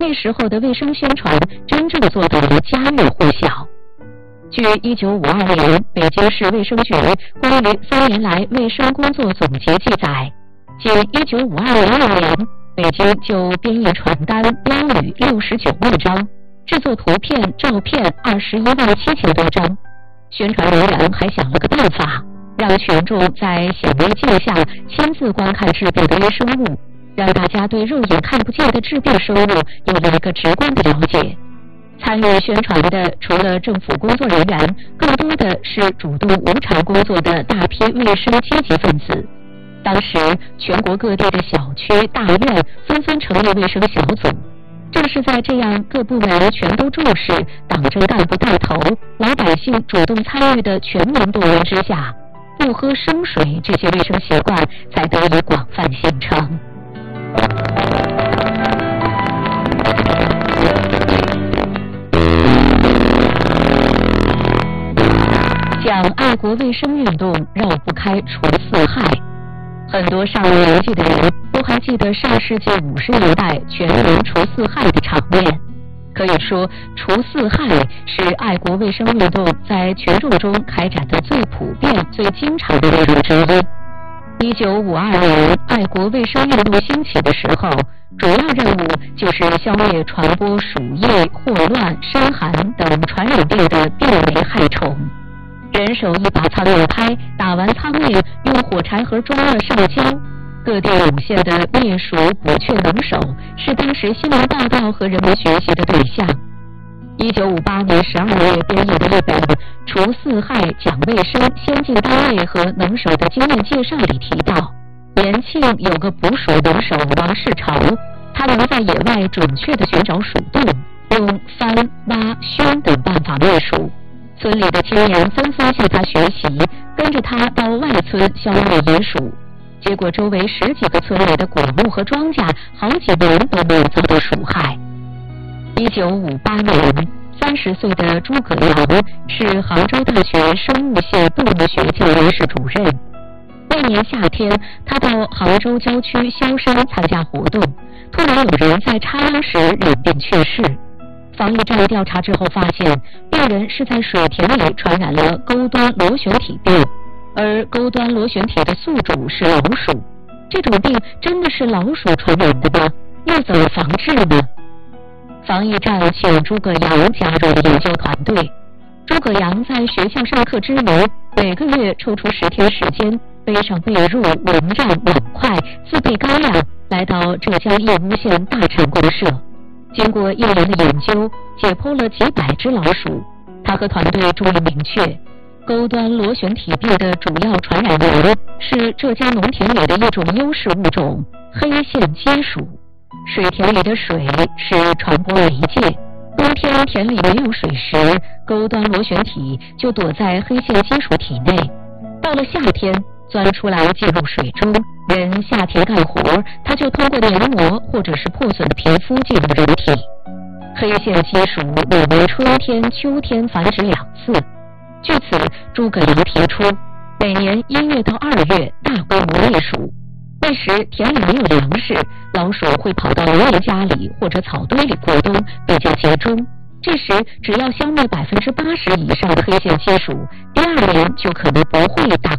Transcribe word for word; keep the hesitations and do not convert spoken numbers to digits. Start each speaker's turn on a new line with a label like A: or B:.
A: 那时候的卫生宣传真正做到了家喻户晓。据一九五二年北京市卫生局关于三年来卫生工作总结记载，仅一九五二年六年，北京就编印传单、标语六十九万张，制作图片、照片二十一万七千多张。宣传人员还想了个办法，让群众在显微镜下亲自观看致病的微生物，让大家对肉眼看不见的致病生物有了一个直观的了解。参与宣传的除了政府工作人员，更多的是主动无偿工作的大批卫生积极分子。当时全国各地的小区、大院纷纷成立卫生小组，正是在这样各部门全都重视、党政干部带头、老百姓主动参与的全民动员之下，不喝生水这些卫生习惯才得以广泛形成。讲爱国卫生运动绕不开除四害，很多上了年纪的人都还记得上世纪五十年代全民除四害的场面。可以说，除四害是爱国卫生运动在群众中开展的最普遍、最经常的内容之一。一九五二年，爱国卫生运动兴起的时候，主要任务就是消灭传播鼠疫、霍乱、伤寒等传染病的病媒害虫。人手一把苍蝇拍，打完苍蝇用火柴盒装了上胶。各地涌现的灭鼠捕雀能手是当时新闻报道和人们学习的对象。一九五八年十二月编译的一本《除四害讲卫生先进单位和能手的经验介绍》里提到，延庆有个捕鼠能手王世潮，他能在野外准确地寻找鼠洞，用翻、挖、熏等办法灭鼠。村里的青年纷纷向他学习，跟着他到外村消灭野鼠，结果周围十几个村里的果木和庄稼好几年都没有遭到鼠害。一九五八年，三十岁的诸葛阳是杭州大学生物系动物学教研室主任。那年夏天，他到杭州郊区萧山参加活动，突然有人在插秧时染病去世。防疫站调查之后发现，病人是在水田里传染了钩端螺旋体病，而钩端螺旋体的宿主是老鼠。这种病真的是老鼠传染的吗？又怎么防治呢？防疫站请诸葛阳加入了研究团队。诸葛阳在学校上课之余，每个月抽出十天时间，背上被褥、蚊帐、碗筷，自备干粮，来到浙江义乌县大禅公社。经过一年的研究，解剖了几百只老鼠。他和团队注意明确，钩端螺旋体病的主要传染源是浙江农田里的一种优势物种——黑线鸡鼠。水田里的水是传播媒介，冬天田里没有水时，钩端螺旋体就躲在黑线鸡鼠体内。到了夏天，钻出来进入水中，人下田干活，它就通过黏膜或者是破损的皮肤进入人体。黑线鸡鼠每年春天、秋天繁殖两次。据此，诸葛阳提出，每年一月到二月大规模灭鼠。那时田里没有粮食，老鼠会跑到农民家里或者草堆里过冬，比较集中。这时只要消灭百分之八十以上的黑线鸡鼠，第二年就可能不会大